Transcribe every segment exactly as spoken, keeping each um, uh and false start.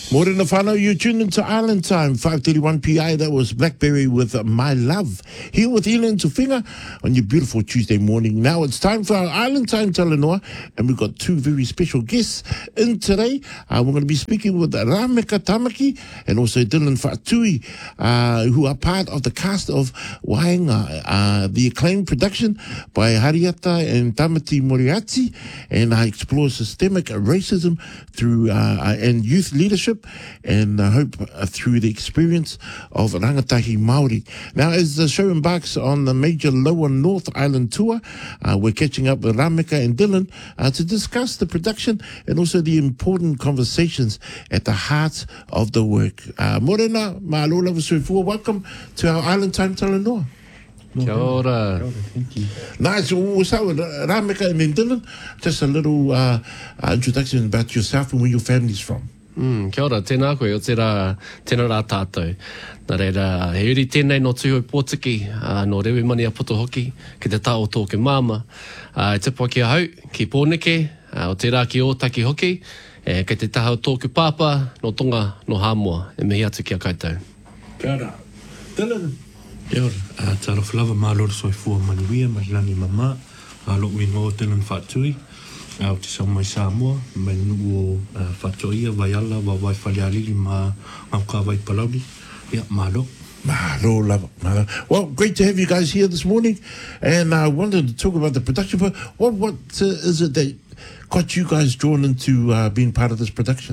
Morena whanau, you tuned into Island Time, five thirty-one P I. That was Blackberry with uh, My Love. Here with Ilan Tufinga on your beautiful Tuesday morning. Now it's time for our Island Time Talanoa, and we've got two very special guests in today. Uh, we're going to be speaking with Rameka Tamaki and also Dylan Fatui, uh, who are part of the cast of Waenga, uh, the acclaimed production by Hariata and Tamati Moriarty, and uh, explores systemic racism through uh, and youth leadership, and I hope uh, through the experience of rangatahi Māori. Now, as the show embarks on the major Lower North Island tour, uh, we're catching up with Rameka and Dylan uh, to discuss the production and also the important conversations at the heart of the work. Uh, Morena, ma'alola v'suifua, welcome to our Island Time Talanoa. Kia ora. Kia ora, thank you. Nice. We'll start with Rameka and then Dylan. Just a little uh, uh, introduction about yourself and where your family's from. Mm, kia ora, tēnā koe, o tērā, tēnā rā tātou. Nā reira, he uri tēnei no tūhoi pōtiki, uh, no rewe mani a poto hoki, ki te tāo tōke māma. Uh, e tipa ki a hau, ki pōneke, uh, o tērā ki ōtaki hoki, e kei te taha o tōku pāpā, no tonga, no hāmua, e mihi atu ki a koutou. Kia ora. Dylan. Kia ora, uh, tāra whalawa mālora soifua manuia, mahilangi mama, uh, lok wingo Dylan Fatui. Au te sau mai Samoa, mai nuo uh, whatoia, waiala, wa wai whaleariri ma ngau ka wai palauri. Yeah, mālo. Mālo, love it, mālo. Well, great to have you guys here this morning. And I wanted to talk about the production, but what, what uh, is it that got you guys drawn into uh, being part of this production?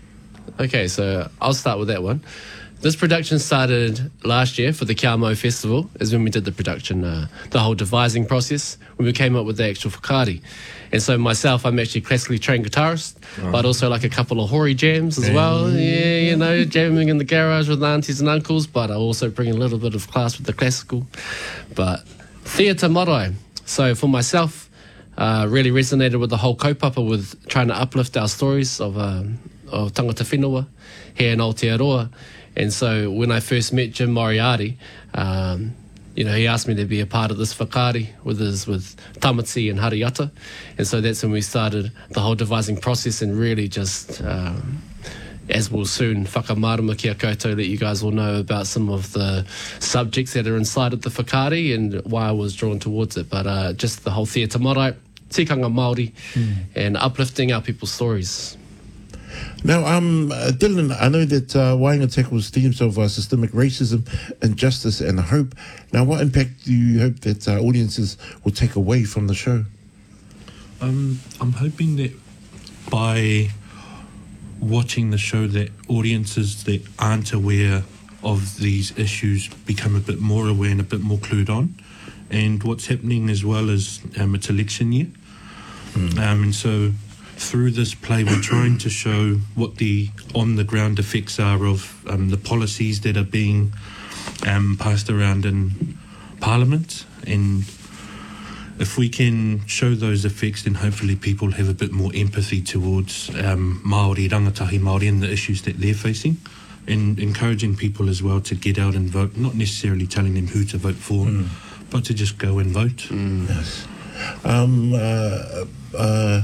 Okay, so I'll start with that one. This production started last year for the Kia Mau Festival, is when we did the production, uh, the whole devising process, when we came up with the actual whakaari. And so myself, I'm actually a classically trained guitarist, oh. but also like a couple of hori jams as well. Yeah, you know, jamming in the garage with aunties and uncles, but I also bring a little bit of class with the classical. But theatre marae. So for myself, uh, really resonated with the whole kaupapa, with trying to uplift our stories of, um, of tangata whenua here in Aotearoa. And so when I first met Jim Moriarty, um, you know, he asked me to be a part of this whakaari with his, with Tamati and Hariata. And so that's when we started the whole devising process, and really just, um, as we'll soon whakamārama ki a koutou, let you guys all know about some of the subjects that are inside of the whakaari and why I was drawn towards it. But uh, just the whole theatre marae, tikanga Māori, mm. and uplifting our people's stories. Now, um, uh, Dylan, I know that uh, Waenga tackles themes of uh, systemic racism, injustice, and hope. Now, what impact do you hope that uh, audiences will take away from the show? Um, I'm hoping that by watching the show, that audiences that aren't aware of these issues become a bit more aware and a bit more clued on. And what's happening as well is um, it's election year. Mm. Um, and so through this play, we're trying to show what the on-the-ground effects are of um, the policies that are being um, passed around in Parliament. And if we can show those effects, then hopefully people have a bit more empathy towards um, Māori, rangatahi Māori, and the issues that they're facing. And encouraging people as well to get out and vote, not necessarily telling them who to vote for, mm. but to just go and vote. Mm. Yes. Um, uh, uh,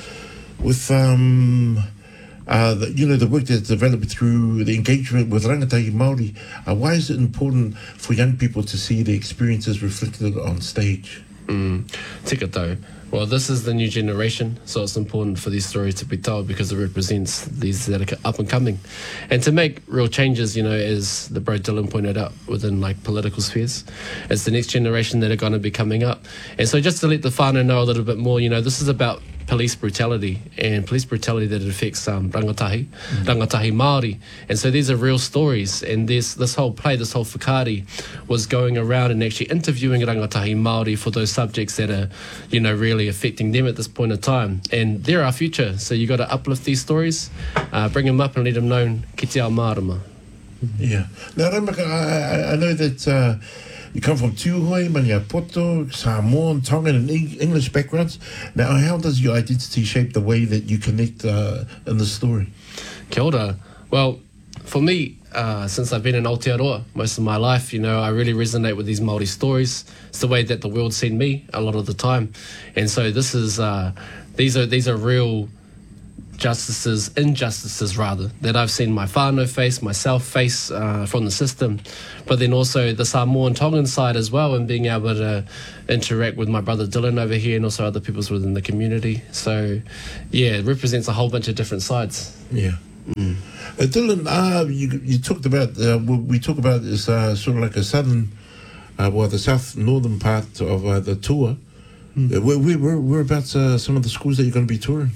with um, uh, the, you know, the work that's developed through the engagement with rangatahi Māori, uh, why is it important for young people to see the experiences reflected on stage? Mm. Tika tau. Well, this is the new generation, so it's important for these stories to be told because it represents these that are up and coming. And to make real changes, you know, as the bro Dylan pointed out, within like political spheres, it's the next generation that are going to be coming up. And so just to let the whānau know a little bit more, you know, this is about police brutality and police brutality that affects um, rangatahi, mm. rangatahi Māori. And so these are real stories, and this this whole play, this whole whakaari was going around and actually interviewing rangatahi Māori for those subjects that are, you know, really affecting them at this point in time. And they're our future, so you got to uplift these stories, uh, bring them up and let them know ki te ao mārama. Yeah. Now, Rameka, I, I know that uh, you come from Tūhoe, Maniapoto, Samoan, Tongan and English backgrounds. Now, how does your identity shape the way that you connect uh, in the story? Kia ora. Well, for me, uh, since I've been in Aotearoa most of my life, you know, I really resonate with these Māori stories. It's the way that the world's seen me a lot of the time. And so this is, uh, these are these are real justices, injustices rather, that I've seen my whānau face, myself face uh, from the system, but then also the Samoan Tongan side as well, and being able to interact with my brother Dylan over here and also other peoples within the community. So, yeah, it represents a whole bunch of different sides. Yeah. Mm. Uh, Dylan, uh, you, you talked about, uh, we, we talk about this uh, sort of like a southern, uh, well, the south northern part of uh, the tour. Mm. Uh, where, where, where, whereabouts uh, some of the schools that you're going to be touring?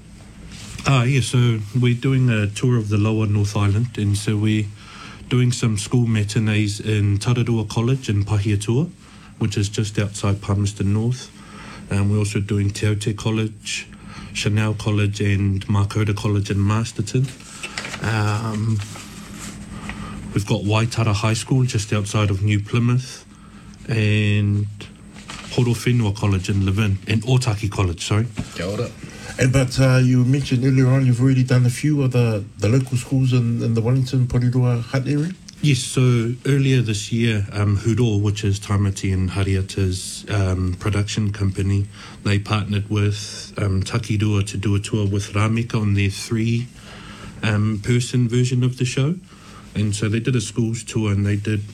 Ah, yeah, so we're doing a tour of the lower North Island, and so we're doing some school matinees in Tararua College in Pahiatua, which is just outside Palmerston North. And we're also doing Te Aute College, Chanel College and Makota College in Masterton. Um, we've got Waitara High School just outside of New Plymouth, and Horowhenua College in Levin, and Otaki College, sorry. Kia ora. And, but uh, you mentioned earlier on you've already done a few of the, the local schools in, in the Wellington, Porirua, Hutt area? Yes, so earlier this year, um, Huro, which is Taimati and Hariata's um, production company, they partnered with um, Takirua to do a tour with Rameka on their three um, person version of the show. And so they did a schools tour, and they did,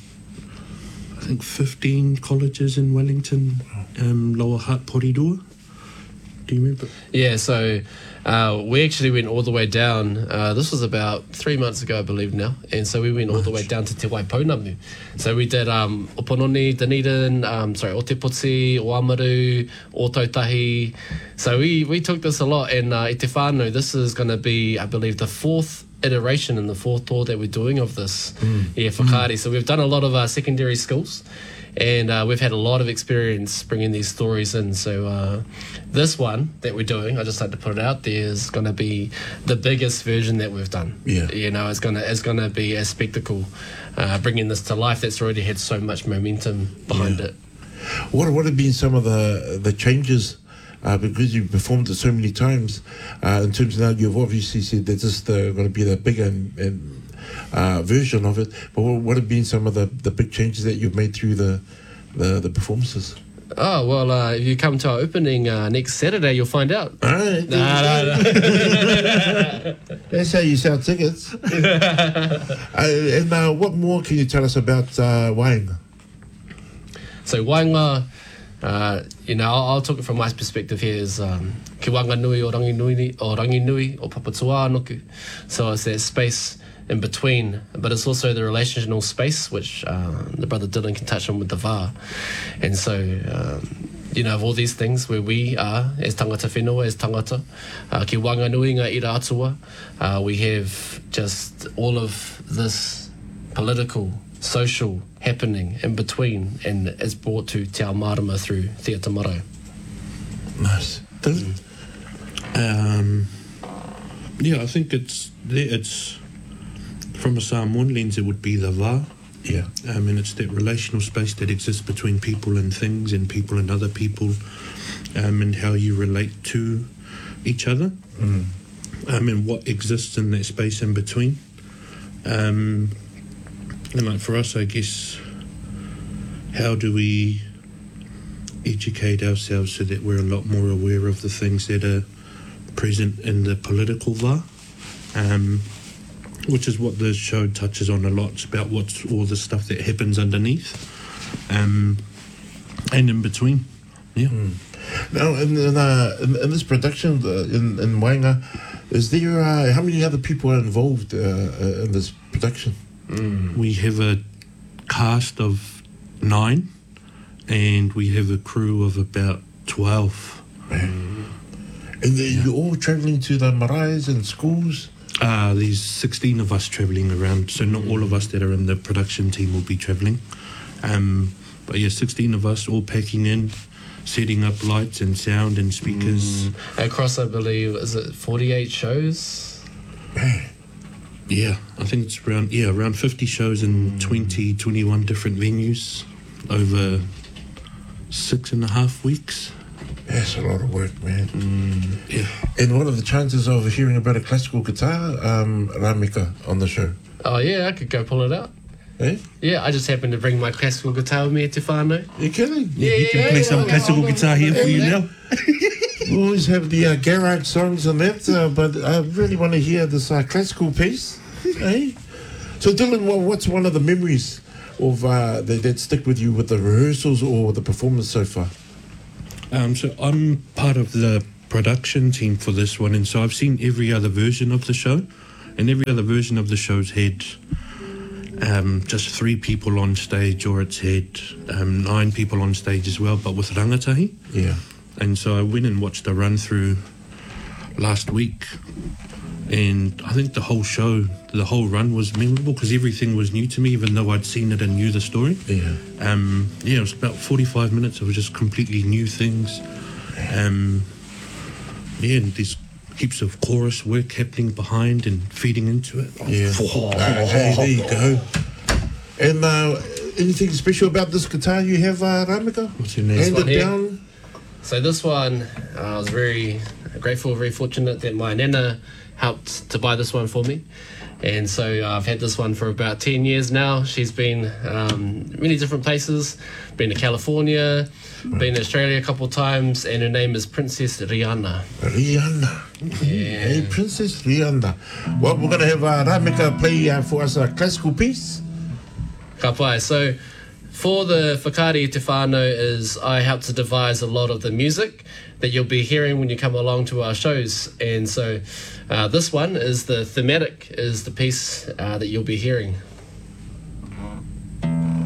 I think, fifteen colleges in Wellington, um, Lower Hutt, Porirua. Do you remember? Yeah, so uh, we actually went all the way down. Uh, this was about three months ago, I believe now. And so we went all the way down to Te Waipounamu. So we did um, Opononi, Dunedin, um, sorry, Otepoti, Oamaru, Otautahi. So we, we took this a lot. And uh, i te whānau, this is going to be, I believe, the fourth iteration and the fourth tour that we're doing of this mm. yeah, whakaari. Mm. So we've done a lot of uh, secondary schools. And uh, we've had a lot of experience bringing these stories in. So uh, this one that we're doing, I just like to put it out there, is going to be the biggest version that we've done. Yeah. You know, it's going to it's going to be a spectacle, uh, bringing this to life that's already had so much momentum behind yeah. it. What what have been some of the the changes? Uh, because you've performed it so many times, uh, in terms of now you've obviously said that this is uh, going to be the bigger and, and uh, version of it. But what, what have been some of the, the big changes that you've made through the the, the performances? Oh, well, uh, if you come to our opening uh, next Saturday, you'll find out. All right. Nah, nah, nah. That's how you sell tickets. uh, and uh, what more can you tell us about uh, Wainga? So Wainga, uh, you know, I'll, I'll talk it from my perspective here is um, ki Wanganui o Ranginui o Ranginui o Papatua Noku. So it's that space in between, but it's also the relational space, which uh, the brother Dylan can touch on with the V A R. And so, um, you know, of all these things where we are as tangata whenua, as tangata, uh, ki Wanganui ngā ira atua, uh, we have just all of this political, social happening in between, and it's brought to Te Ao Marama through Theatre Marae. Nice. Mm. Um, yeah, I think it's it's from a Samoan lens, it would be the va. Yeah. Um, and it's that relational space that exists between people and things, and people and other people, um, and how you relate to each other, mm. um, and what exists in that space in between. Um, and like for us, I guess, how do we educate ourselves so that we're a lot more aware of the things that are present in the political va, um, which is what the show touches on a lot. It's about what's all the stuff that happens underneath, um, and in between. Yeah. Mm. Now, in in, uh, in in this production uh, in in Wainga, is there uh, how many other people are involved uh, uh, in this production? Mm. We have a cast of nine, and we have a crew of about twelve. Mm. And yeah. You're all travelling to the maraes and schools? Uh, there's sixteen of us travelling around, so not all of us that are in the production team will be travelling. Um, but yeah, sixteen of us all packing in, setting up lights and sound and speakers. Mm. Across, I believe, is it forty-eight shows? Yeah, I think it's around, yeah, around fifty shows in mm. twenty, twenty-one different venues over six and a half weeks. That's a lot of work, man. Mm, yeah. And what are the chances of hearing about a classical guitar, um, Rameka, on the show? Oh, yeah, I could go pull it out. Eh? Yeah, I just happened to bring my classical guitar with me at Te Whānau. You kidding? Yeah, yeah, he can yeah, play yeah, some yeah, classical yeah, guitar here yeah, for you yeah. now. We always have the uh, garage songs and that, uh, but I really want to hear this uh, classical piece. Eh? So, Dylan, well, what's one of the memories of uh, that, that stick with you with the rehearsals or the performance so far? Um, so I'm part of the production team for this one, and so I've seen every other version of the show, and every other version of the show's had um, just three people on stage, or it's had um, nine people on stage as well, but with rangatahi. Yeah. And so I went and watched a run through last week, and I think the whole show, the whole run was memorable because everything was new to me, even though I'd seen it and knew the story. Yeah. Um, yeah, it was about forty-five minutes of just completely new things. Um, yeah, and there's heaps of chorus work happening behind and feeding into it. Yeah. Ah, hey, there you go. And uh, anything special about this guitar you have, uh, Ramika? What's your name? Handed one here. down? So this one, uh, I was very grateful, very fortunate that my nana helped to buy this one for me. And so uh, I've had this one for about ten years now. She's been um, many different places, been to California, been to Australia a couple of times, and her name is Princess Rihanna. Rihanna. Yeah. Hey, Princess Rihanna. Well, we're going to have uh, Ramika play uh, for us a classical piece. Ka pai. So for the Whakaari Te Whānau is I help to devise a lot of the music that you'll be hearing when you come along to our shows. And so uh, this one is the thematic, is the piece uh, that you'll be hearing.